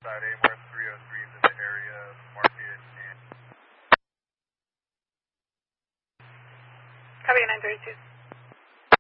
Side AMR 303 is in the area of Market and... Copy 932.